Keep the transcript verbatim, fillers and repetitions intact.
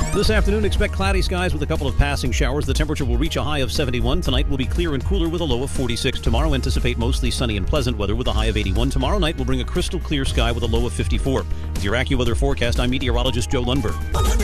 This afternoon, expect cloudy skies with a couple of passing showers. The temperature will reach a high of seventy-one. Tonight will be clear and cooler with a low of forty-six. Tomorrow, anticipate mostly sunny and pleasant weather with a high of eighty-one. Tomorrow night will bring a crystal clear sky with a low of fifty-four. With your AccuWeather forecast, I'm meteorologist Joe Lundberg.